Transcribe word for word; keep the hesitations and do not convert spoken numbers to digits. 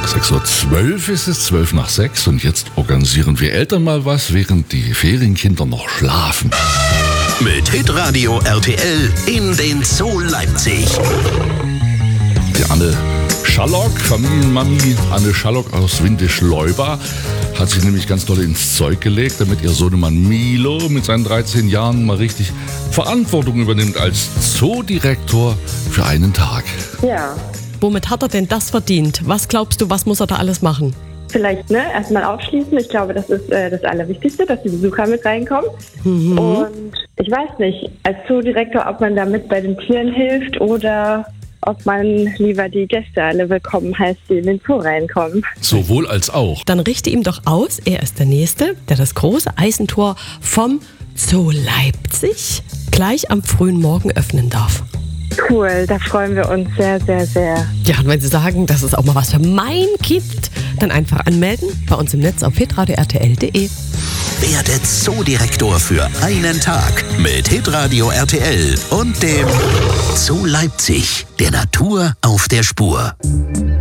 sechs Uhr zwölf ist es, zwölf nach sechs, und jetzt organisieren wir Eltern mal was, während die Ferienkinder noch schlafen. Mit Hitradio R T L in den Zoo Leipzig. Die Anne Schallock, Familienmami Anne Schallock aus Windisch-Leuba, hat sich nämlich ganz doll ins Zeug gelegt, damit ihr Sohnemann Milo mit seinen dreizehn Jahren mal richtig Verantwortung übernimmt als Zoodirektor für einen Tag. Ja. Womit hat er denn das verdient? Was glaubst du, was muss er da alles machen? Vielleicht ne, erstmal aufschließen. Ich glaube, das ist äh, das Allerwichtigste, dass die Besucher mit reinkommen. Mhm. Und ich weiß nicht, als Zoodirektor, ob man damit bei den Tieren hilft oder ob man lieber die Gäste alle willkommen heißt, die in den Zoo reinkommen. Sowohl als auch. Dann richte ihm doch aus, er ist der Nächste, der das große Eisentor vom Zoo Leipzig gleich am frühen Morgen öffnen darf. Cool, da freuen wir uns sehr, sehr, sehr. Ja, und wenn Sie sagen, dass es auch mal was für mein gibt, dann einfach anmelden bei uns im Netz auf hitradio r t l punkt d e. Werde Zoodirektor für einen Tag mit Hitradio R T L und dem Zoo Leipzig, der Natur auf der Spur.